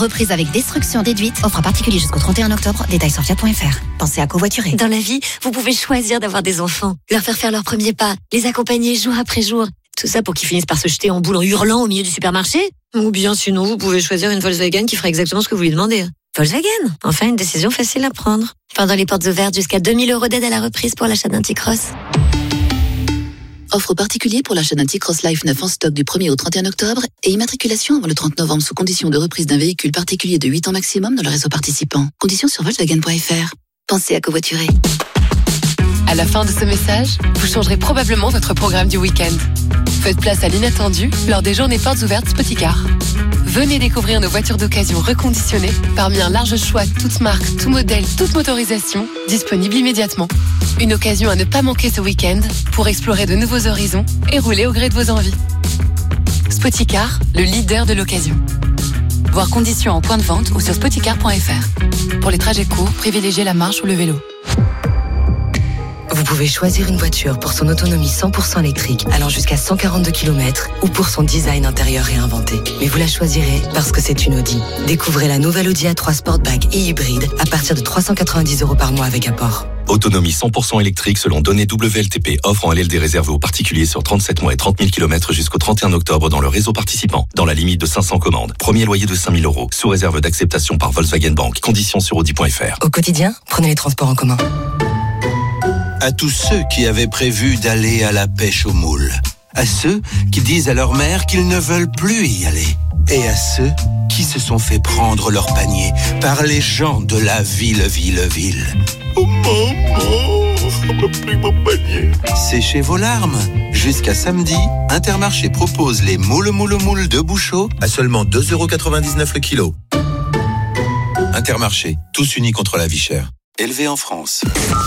Reprise avec destruction déduite. Offre à particulier jusqu'au 31 octobre. Détails sur Fiat.fr. Pensez à covoiturer. Dans la vie, vous pouvez choisir d'avoir des enfants, leur faire leurs premiers pas, les accompagner jour après jour. Tout ça pour qu'ils finissent par se jeter en boule en hurlant au milieu du supermarché. Ou bien sinon, vous pouvez choisir une Volkswagen qui fera exactement ce que vous lui demandez. Volkswagen, enfin une décision facile à prendre. Pendant les portes ouvertes, jusqu'à 2000 € d'aide à la reprise pour l'achat d'un T-Cross. Offre particulier pour l'achat d'un T-Cross Life 9 en stock du 1er au 31 octobre et immatriculation avant le 30 novembre sous condition de reprise d'un véhicule particulier de 8 ans maximum dans le réseau participant. Conditions sur Volkswagen.fr. Pensez à covoiturer. À la fin de ce message, vous changerez probablement votre programme du week-end. Faites place à l'inattendu lors des journées portes ouvertes Spoticar. Venez découvrir nos voitures d'occasion reconditionnées parmi un large choix, toutes marques, tout modèle, toute motorisation, disponibles immédiatement. Une occasion à ne pas manquer ce week-end pour explorer de nouveaux horizons et rouler au gré de vos envies. Spoticar, le leader de l'occasion. Voir conditions en point de vente ou sur spoticar.fr. Pour les trajets courts, privilégiez la marche ou le vélo. Vous pouvez choisir une voiture pour son autonomie 100% électrique allant jusqu'à 142 km ou pour son design intérieur réinventé. Mais vous la choisirez parce que c'est une Audi. Découvrez la nouvelle Audi A3 Sportback et hybride à partir de 390 € par mois avec apport. Autonomie 100% électrique selon données WLTP. Offre en LLD réservée aux particuliers sur 37 mois et 30 000 km jusqu'au 31 octobre dans le réseau participant. Dans la limite de 500 commandes. Premier loyer de 5 000 €. Sous réserve d'acceptation par Volkswagen Bank. Conditions sur Audi.fr. Au quotidien, prenez les transports en commun. À tous ceux qui avaient prévu d'aller à la pêche aux moules. À ceux qui disent à leur mère qu'ils ne veulent plus y aller. Et à ceux qui se sont fait prendre leur panier par les gens de la ville. Oh maman, on m'a pris mon panier. Séchez vos larmes. Jusqu'à samedi, Intermarché propose les moules de Bouchot à seulement 2,99 € le kilo. Intermarché, tous unis contre la vie chère. Élevé en France.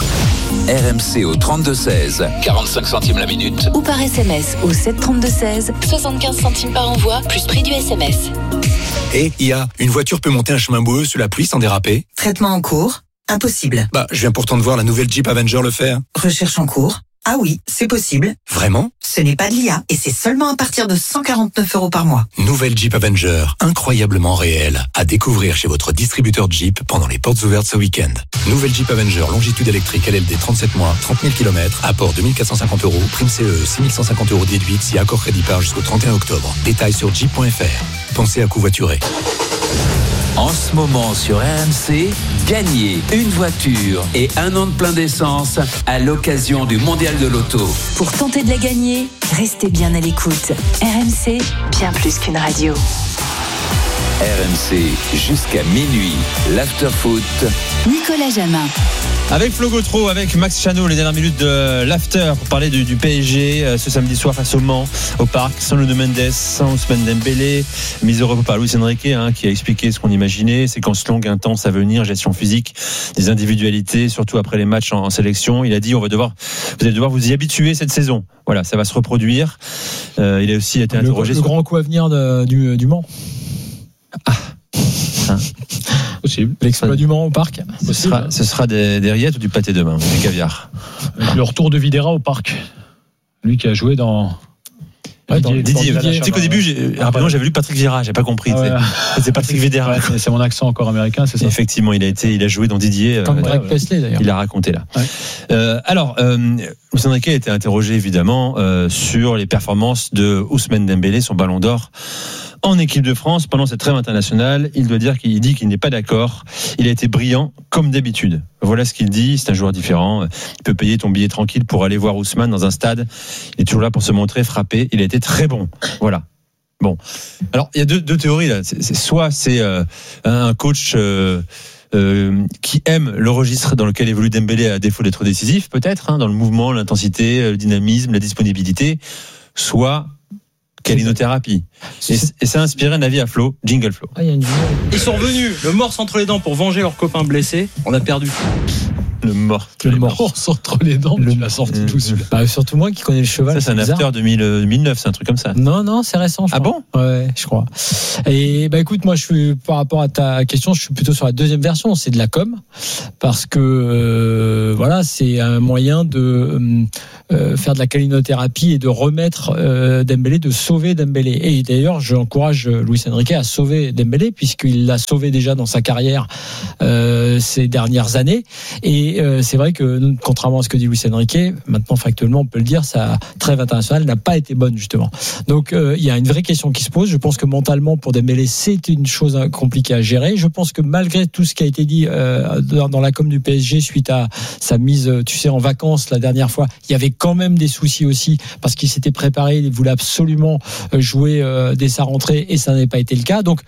RMC au 32-16, 45 centimes la minute. Ou par SMS au 732-16, 75 centimes par envoi, plus prix du SMS. Et une voiture peut monter un chemin boueux sous la pluie sans déraper. Traitement en cours. Impossible. Je viens pourtant de voir la nouvelle Jeep Avenger le faire. Recherche en cours. Ah oui, c'est possible. Vraiment ? Ce n'est pas de l'IA et c'est seulement à partir de 149 € par mois. Nouvelle Jeep Avenger, incroyablement réelle. À découvrir chez votre distributeur Jeep pendant les portes ouvertes ce week-end. Nouvelle Jeep Avenger, longitude électrique LLD 37 mois, 30 000 km, apport 2 450 €, prime CE 6 150 € déduite si accord crédit par jusqu'au 31 octobre. Détails sur jeep.fr. Pensez à covoiturer. En ce moment sur RMC, gagnez une voiture et 1 an de plein d'essence à l'occasion du Mondial de l'Auto. Pour tenter de la gagner, restez bien à l'écoute. RMC, bien plus qu'une radio. RMC jusqu'à minuit, l'after-foot. Nicolas Jamin. Avec Flo Gautreau, avec Max Chano, les dernières minutes de l'after pour parler du PSG ce samedi soir face au Mans, au Parc, sans Nuno Mendes, sans Ousmane Dembélé, mise au repos par Luis Enrique qui a expliqué ce qu'on imaginait, séquence longue, intense à venir, gestion physique, des individualités, surtout après les matchs en sélection. Il a dit vous allez devoir vous y habituer cette saison. Voilà, ça va se reproduire. Il a aussi été interrogé sur le grand coup à venir du Mans. Possible. L'exploit du Mans au Parc. Ce sera des rillettes ou du pâté de main, du caviar. Le retour de Videra au Parc. Lui qui a joué dans. Didier. Tu sais qu'au début, j'avais lu Patrick Vieira, j'ai pas compris. C'est Patrick Videra. Ouais, c'est mon accent encore américain, c'est ça. Effectivement, il a joué dans Didier. Comme Greg Paisley d'ailleurs. Il a raconté là. Ouais. Luis Enrique a été interrogé évidemment sur les performances de Ousmane Dembélé, son Ballon d'Or en équipe de France pendant cette trêve internationale. Il dit qu'il n'est pas d'accord. Il a été brillant comme d'habitude. Voilà ce qu'il dit. C'est un joueur différent. Il peut payer ton billet tranquille pour aller voir Ousmane dans un stade. Il est toujours là pour se montrer, frapper. Il a été très bon. Voilà. Bon. Alors, il y a deux théories là. Soit c'est un coach qui aime le registre dans lequel évolue Dembélé à défaut d'être décisif, peut-être, dans le mouvement, l'intensité, le dynamisme, la disponibilité. Soit calinothérapie. Et ça a inspiré un avis à Flo, jingle Flo. Ils sont revenus le morse entre les dents pour venger leurs copains blessés. On a perdu. Le mort entre les dents, tu l'as sorti tout seul. Surtout moi qui connais le cheval. Ça, c'est un after 2009, c'est un truc comme ça. Non, c'est récent. Ah bon? Ouais, je crois. Et écoute, moi, par rapport à ta question, je suis plutôt sur la deuxième version. C'est de la com, parce que voilà, c'est un moyen de faire de la calinothérapie et de remettre Dembélé, de sauver Dembélé. Et d'ailleurs, j'encourage Luis Enrique à sauver Dembélé, puisqu'il l'a sauvé déjà dans sa carrière ces dernières années. Et c'est vrai que, contrairement à ce que dit Luis Enrique, maintenant factuellement on peut le dire, sa trêve internationale n'a pas été bonne, justement. Donc il y a une vraie question qui se pose. Je pense que mentalement, pour Dembélé, c'est une chose compliquée à gérer. Je pense que malgré tout ce qui a été dit dans la com du PSG suite à sa mise, en vacances la dernière fois, il y avait quand même des soucis aussi, parce qu'il s'était préparé, il voulait absolument jouer dès sa rentrée, et ça n'a pas été le cas. Donc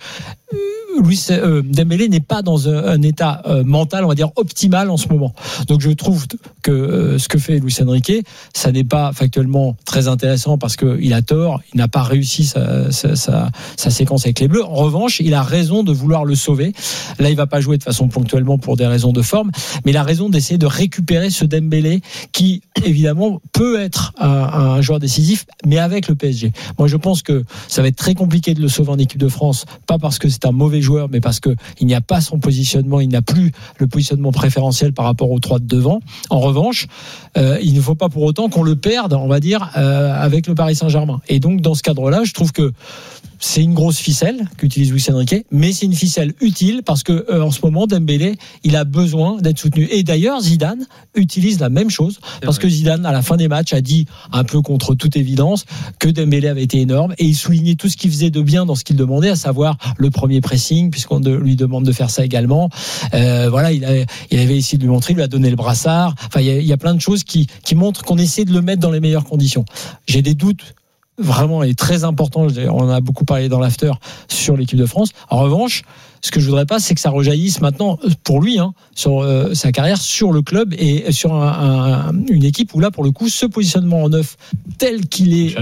Dembélé n'est pas dans un état mental, on va dire, optimal en ce moment. Donc je trouve que ce que fait Luis Enrique, ça n'est pas factuellement très intéressant, parce qu'il a tort, il n'a pas réussi sa séquence avec les Bleus. En revanche, il a raison de vouloir le sauver. Là, il va pas jouer de façon ponctuellement pour des raisons de forme, mais il a raison d'essayer de récupérer ce Dembélé qui, évidemment, peut être un joueur décisif, mais avec le PSG. Moi, je pense que ça va être très compliqué de le sauver en équipe de France, pas parce que c'est un mauvais joueur, mais parce que il n'y a pas son positionnement, il n'a plus le positionnement préférentiel par rapport aux trois de devant. En revanche, il ne faut pas pour autant qu'on le perde, on va dire, avec le Paris Saint-Germain. Et donc, dans ce cadre-là, je trouve que c'est une grosse ficelle qu'utilise Luis Enrique, mais c'est une ficelle utile, parce que en ce moment, Dembélé, il a besoin d'être soutenu. Et d'ailleurs, Zidane utilise la même chose, parce que Zidane, à la fin des matchs, a dit, un peu contre toute évidence, que Dembélé avait été énorme, et il soulignait tout ce qu'il faisait de bien dans ce qu'il demandait, à savoir le premier pressing, puisqu'on lui demande de faire ça également. Voilà, il avait essayé de lui montrer, il lui a donné le brassard. Enfin, il y a plein de choses qui montrent qu'on essaie de le mettre dans les meilleures conditions. J'ai des doutes vraiment est très important, on en a beaucoup parlé dans l'after, sur l'équipe de France. En revanche, ce que je voudrais pas, c'est que ça rejaillisse maintenant pour lui, sur sa carrière, sur le club et sur une équipe où là, pour le coup, ce positionnement en neuf tel qu'il est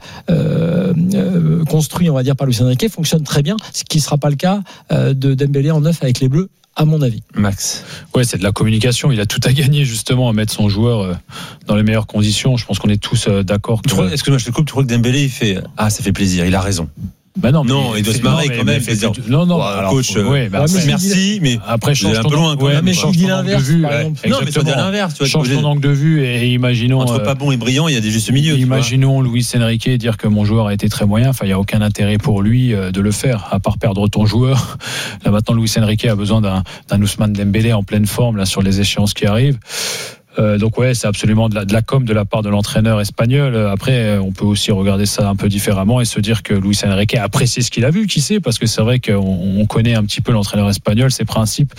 construit, on va dire, par Luis Enrique, fonctionne très bien, ce qui ne sera pas le cas de Dembélé en neuf avec les Bleus, à mon avis. Max. Ouais, c'est de la communication. Il a tout à gagner, justement, à mettre son joueur dans les meilleures conditions. Je pense qu'on est tous d'accord. Excuse-moi, je te coupe. Tu crois que Dembélé, il fait ça fait plaisir, il a raison? Bah non, il doit se marrer quand même. Non, alors, coach, merci, mais après change un peu loin. Mais je dis l'inverse. Non, mais faut dire l'inverse. Change ton angle de vue et imaginons. Entre pas bon et brillant, il y a des justes milieux. Imaginons Luis Enrique dire que mon joueur a été très moyen. Enfin, il y a aucun intérêt pour lui de le faire, à part perdre ton joueur. Là maintenant, Luis Enrique a besoin d'un Ousmane Dembélé en pleine forme là sur les échéances qui arrivent. Donc ouais, c'est absolument de la com de la part de l'entraîneur espagnol. Après, on peut aussi regarder ça un peu différemment et se dire que Luis Enrique a apprécié ce qu'il a vu, qui sait, parce que c'est vrai qu'on connaît un petit peu l'entraîneur espagnol, ses principes,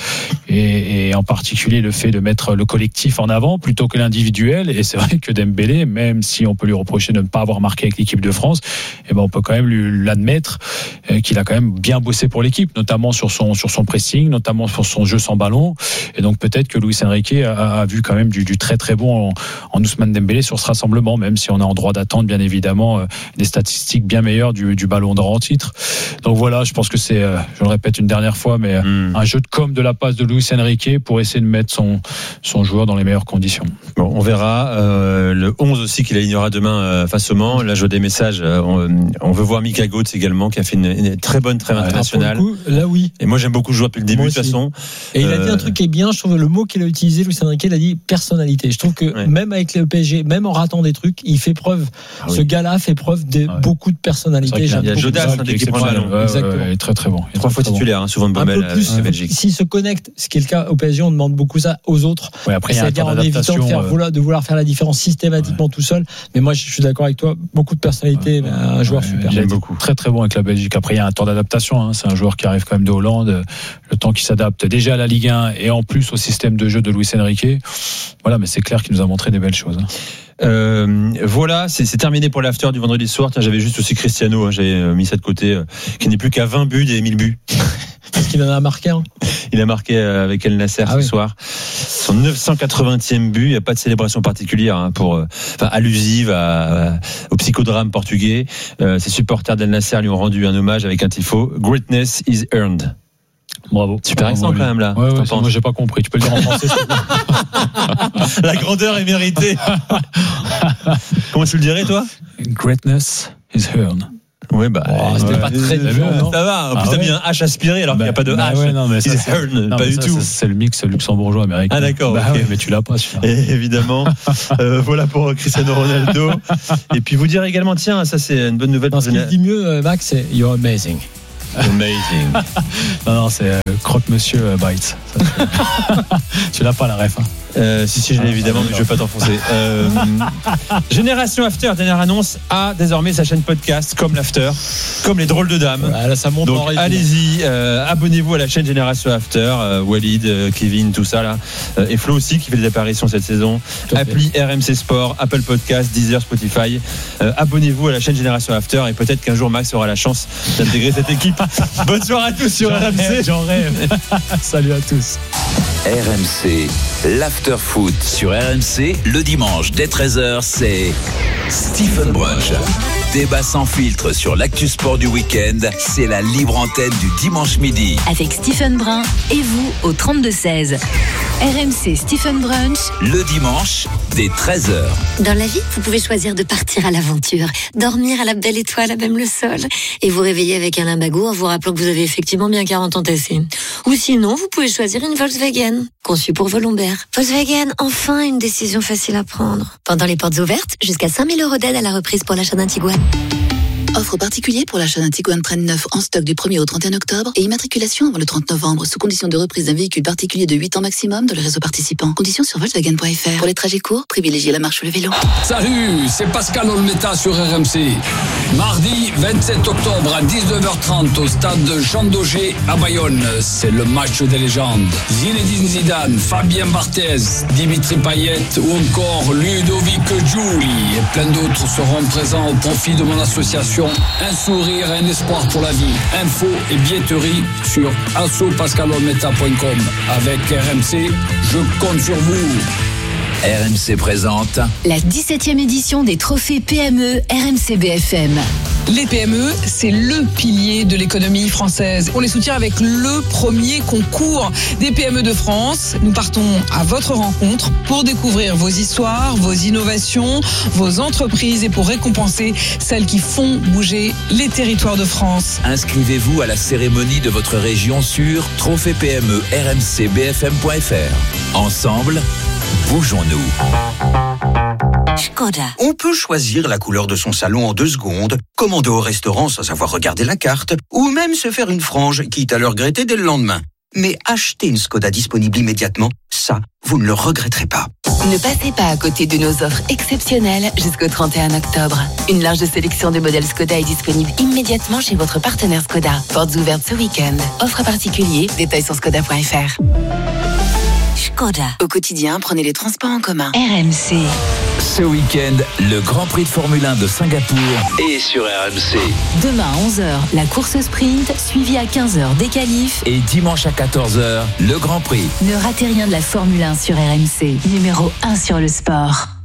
et en particulier le fait de mettre le collectif en avant plutôt que l'individuel. Et c'est vrai que Dembélé, même si on peut lui reprocher de ne pas avoir marqué avec l'équipe de France, on peut quand même l'admettre qu'il a quand même bien bossé pour l'équipe, notamment sur son pressing, notamment sur son jeu sans ballon. Et donc peut-être que Luis Enrique a vu quand même du très très bon en Ousmane Dembélé sur ce rassemblement, même si on est en droit d'attendre bien évidemment des statistiques bien meilleures du ballon d'or en titre. Donc voilà, je pense que c'est, je le répète une dernière fois, mais un jeu de com de la passe de Luis Enrique pour essayer de mettre son joueur dans les meilleures conditions. Bon, on verra le 11 aussi qu'il alignera demain face au Mans. Là, je vois des messages. On veut voir Mika Götze également, qui a fait une très bonne trêve internationale. Pour le coup, là oui. Et moi, j'aime beaucoup jouer depuis le début de toute façon. Et il a dit un truc qui est bien. Je trouve le mot qu'il a utilisé, Luis Enrique, il a dit personnalité. Je trouve que même avec le PSG, même en ratant des trucs, il fait preuve. Ce gars-là fait preuve de beaucoup de personnalité. Il y a Jodas qui prend le ballon. Exactement. Il est très très bon. 3 fois titulaire, souvent de Baumel à Belgique. S'il se connecte, ce qui est le cas au PSG, on demande beaucoup ça aux autres. Après, c'est-à-dire en évitant de vouloir faire la différence systématiquement tout seul. Mais moi, je suis d'accord avec toi. Beaucoup de personnalité, un joueur super. J'aime beaucoup. Très très bon avec la Belgique. Après, il y a un temps d'adaptation. C'est un joueur qui arrive quand même de Hollande. Le temps qui s'adapte déjà à la Ligue 1 et en plus au système de jeu de Luis Enrique. Voilà, mais c'est clair qu'il nous a montré des belles choses. Voilà, c'est terminé pour l'after du vendredi soir. Tiens, j'avais juste aussi Cristiano, j'avais mis ça de côté, qui n'est plus qu'à 20 buts des 1000 buts. Parce qu'il en a marqué. Il a marqué avec El Nasser ce soir. Son 980e but. Il n'y a pas de célébration particulière allusive au psychodrame portugais. Ses supporters d'El Nasser lui ont rendu un hommage avec un tifo. Greatness is earned. Bravo. Super accent quand même là. Ouais, moi j'ai pas compris. Tu peux le dire en français. La grandeur est méritée. Comment tu le dirais toi? Greatness is earned. Oui, c'était pas très dur. Ça va. En plus, t'as mis un H aspiré alors qu'il n'y a pas de H. Ouais, non, mais ça, pas du tout. C'est le mix luxembourgeois américain. Ah, d'accord. Okay. Ouais, mais tu l'as pas, celui-là. Et évidemment. Voilà pour Cristiano Ronaldo. Et puis vous dire également, tiens, ça c'est une bonne nouvelle. Ce qu'il dit mieux, Max, c'est You're amazing. Amazing. Non, c'est Croque-Monsieur Bites. Tu l'as pas la ref. Si, je l'ai évidemment, mais je vais pas t'enfoncer. Génération After, dernière annonce, a désormais sa chaîne podcast comme l'After, comme les drôles de dames. Là, ça monte. Donc allez-y, abonnez-vous à la chaîne Génération After. Walid, Kevin, tout ça là, et Flo aussi qui fait des apparitions cette saison. Appli RMC Sport, Apple Podcast, Deezer, Spotify. Abonnez-vous à la chaîne Génération After et peut-être qu'un jour Max aura la chance d'intégrer cette équipe. Bonne soirée à tous sur RMC. J'en rêve. Salut à tous. RMC, l'After Foot sur RMC, le dimanche dès 13h, c'est Stephen Brunch. Débat sans filtre sur l'actu sport du week-end, c'est la libre antenne du dimanche midi. Avec Stephen Brun et vous au 32-16. RMC Stephen Brunch. Le dimanche dès 13h. Dans la vie, vous pouvez choisir de partir à l'aventure, dormir à la belle étoile, à même le sol, et vous réveiller avec un limbago en vous rappelant que vous avez effectivement bien 40 ans tassés. Ou sinon, vous pouvez choisir une Volkswagen, conçue pour vos lombaires. Volkswagen, enfin une décision facile à prendre. Pendant les portes ouvertes, jusqu'à 5 000 € d'aide à la reprise pour l'achat d'un Tiguan. Offre particulière pour l'achat d'un Tiguan Train 9 en stock du 1er au 31 octobre et immatriculation avant le 30 novembre sous condition de reprise d'un véhicule particulier de 8 ans maximum dans le réseau participant. Conditions sur Volkswagen.fr. Pour les trajets courts, privilégiez la marche ou le vélo. Salut, c'est Pascal Olmeta sur RMC. Mardi 27 octobre à 19h30 au stade de Jean Daugé à Bayonne. C'est le match des légendes. Zinedine Zidane, Fabien Barthez, Dimitri Payet ou encore Ludovic Giuli et plein d'autres seront présents au profit de mon association. Un sourire et un espoir pour la vie. Info et billetterie sur assopascalolmeta.com. Avec RMC, je compte sur vous. RMC présente la 17e édition des trophées PME RMC BFM. Les PME, c'est le pilier de l'économie française. On les soutient avec le premier concours des PME de France. Nous partons à votre rencontre pour découvrir vos histoires, vos innovations, vos entreprises et pour récompenser celles qui font bouger les territoires de France. Inscrivez-vous à la cérémonie de votre région sur trophée-PME-RMCBFM.fr. Ensemble, bougeons-nous. Škoda. On peut choisir la couleur de son salon en 2 secondes, commander au restaurant sans avoir regardé la carte, ou même se faire une frange, quitte à le regretter dès le lendemain. Mais acheter une Škoda disponible immédiatement, ça, vous ne le regretterez pas. Ne passez pas à côté de nos offres exceptionnelles jusqu'au 31 octobre. Une large sélection de modèles Škoda est disponible immédiatement chez votre partenaire Škoda. Portes ouvertes ce week-end. Offre particulier, détails sur Škoda.fr. Škoda. Au quotidien, prenez les transports en commun. RMC. Ce week-end, le Grand Prix de Formule 1 de Singapour est sur RMC. Demain à 11h, la course sprint, suivie à 15h des qualifs. Et dimanche à 14h, le Grand Prix. Ne ratez rien de la Formule 1 sur RMC, numéro 1 sur le sport.